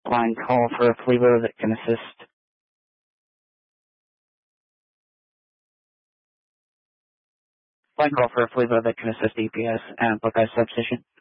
Line call for a FLEVO that can assist. Line call for a FLEVO that can assist EPS and Buckeye substation.